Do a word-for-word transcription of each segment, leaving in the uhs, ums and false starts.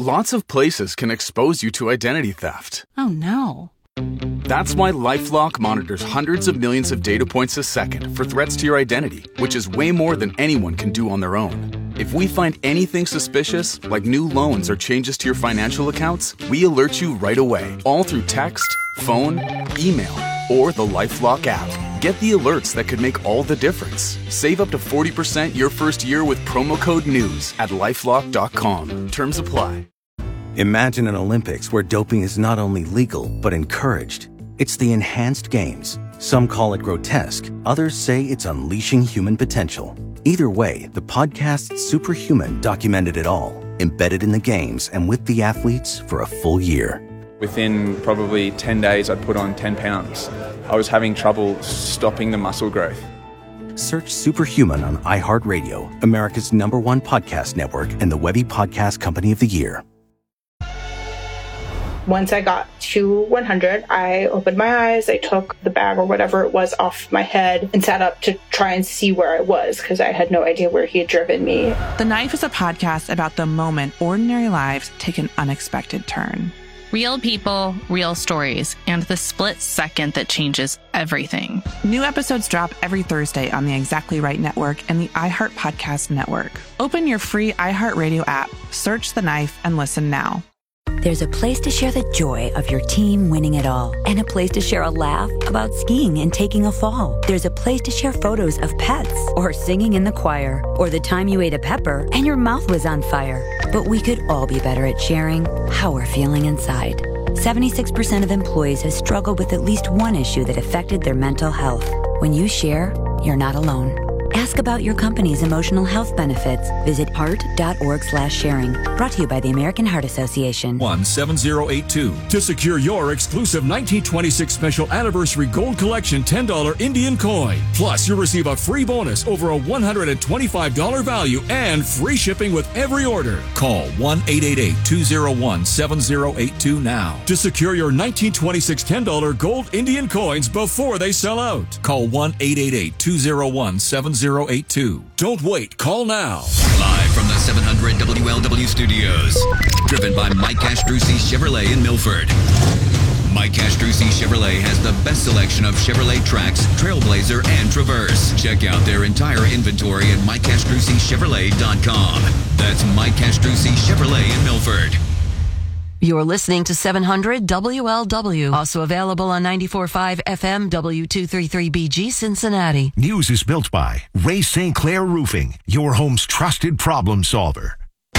Lots of places can expose you to identity theft. Oh, no. That's why LifeLock monitors hundreds of millions of data points a second for threats to your identity, which is way more than anyone can do on their own. If we find anything suspicious, like new loans or changes to your financial accounts, we alert you right away, all through text, phone, email, or the LifeLock app. Get the alerts that could make all the difference. Save up to forty percent your first year with promo code NEWS at lifelock dot com. Terms apply. Imagine an Olympics where doping is not only legal, but encouraged. It's the Enhanced Games. Some call it grotesque. Others say it's unleashing human potential. Either way, the podcast Superhuman documented it all, embedded in the games and with the athletes for a full year. Within probably ten days, I'd put on ten pounds. I was having trouble stopping the muscle growth. Search Superhuman on iHeartRadio, America's number one podcast network and the Webby Podcast Company of the Year. Once I got to one hundred, I opened my eyes, I took the bag or whatever it was off my head and sat up to try and see where I was because I had no idea where he had driven me. The Knife is a podcast about the moment ordinary lives take an unexpected turn. Real people, real stories, and the split second that changes everything. New episodes drop every Thursday on the Exactly Right Network and the iHeart Podcast Network. Open your free iHeartRadio app, search The Knife, and listen now. There's a place to share the joy of your team winning it all, and a place to share a laugh about skiing and taking a fall. There's a place to share photos of pets, or singing in the choir, or the time you ate a pepper and your mouth was on fire. But we could all be better at sharing how we're feeling inside. seventy-six percent of employees have struggled with at least one issue that affected their mental health. When you share, you're not alone. Ask about your company's emotional health benefits. Visit heart.org slash sharing. Brought to you by the American Heart Association. one seven zero eight two to secure your exclusive nineteen twenty-six Special Anniversary Gold Collection ten dollar Indian coin. Plus, you'll receive a free bonus over a one hundred twenty-five dollars value and free shipping with every order. Call one eight eight eight, two zero one, seven zero eight two now to secure your nineteen twenty-six ten dollar gold Indian coins before they sell out. Call one eight eight eight, two zero one, seven zero eight two. Don't wait. Call now. Live from the seven hundred W L W studios. Driven by Mike Castrucci Chevrolet in Milford. Mike Castrucci Chevrolet has the best selection of Chevrolet Trax, Trailblazer, and Traverse. Check out their entire inventory at mike castrucci chevrolet dot com. That's Mike Castrucci Chevrolet in Milford. You're listening to seven hundred W L W, also available on ninety-four point five F M W two thirty-three B G Cincinnati. News is built by Ray Saint Clair Roofing, your home's trusted problem solver.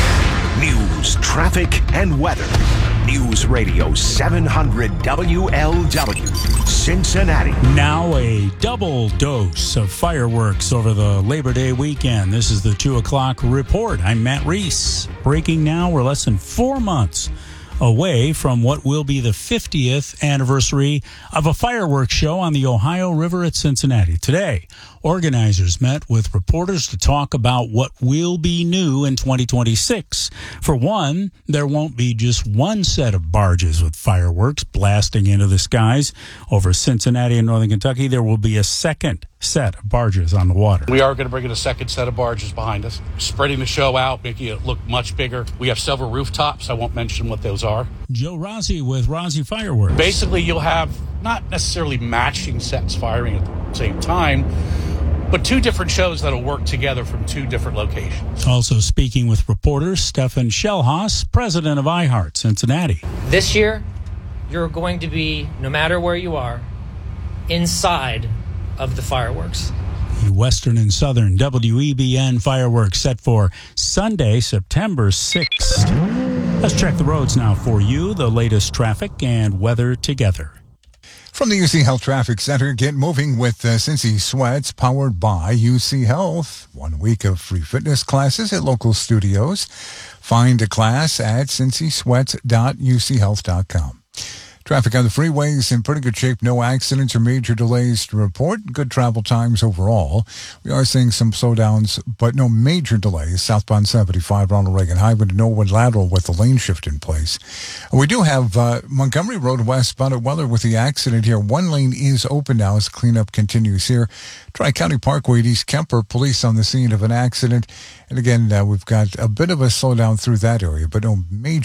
News, traffic, and weather. News Radio seven hundred W L W, Cincinnati. Now a double dose of fireworks over the Labor Day weekend. This is the two o'clock report. I'm Matt Reese. Breaking now, we're less than four months away from what will be the fiftieth anniversary of a fireworks show on the Ohio River at Cincinnati. Today, organizers met with reporters to talk about what will be new in twenty twenty-six. For one, there won't be just one set of barges with fireworks blasting into the skies over Cincinnati and northern Kentucky. There will be a second set of barges on the water. We are going to bring in a second set of barges behind us, spreading the show out, making it look much bigger. We have several rooftops. I won't mention what those are. Joe Rossi with Rossi Fireworks. Basically, you'll have not necessarily matching sets firing at the same time, but two different shows that'll work together from two different locations. Also speaking with reporters, Stefan Schellhaus, president of iHeart Cincinnati. This year, you're going to be, no matter where you are, inside of the fireworks. The Western and Southern W E B N fireworks set for Sunday, September sixth. Let's check the roads now for you, the latest traffic and weather together. From the U C Health Traffic Center, get moving with uh, Cincy Sweats, powered by U C Health. One week of free fitness classes at local studios. Find a class at cincy sweats dot u c health dot com. Traffic on the freeways in pretty good shape. No accidents or major delays to report. Good travel times overall. We are seeing some slowdowns, but no major delays. Southbound seventy-five, Ronald Reagan Highway to Norwood Lateral with the lane shift in place. We do have uh, Montgomery Road westbound at Weller with the accident here. One lane is open now as cleanup continues here. Tri-County Parkway at East Kemper, police on the scene of an accident. And again, uh, we've got a bit of a slowdown through that area, but no major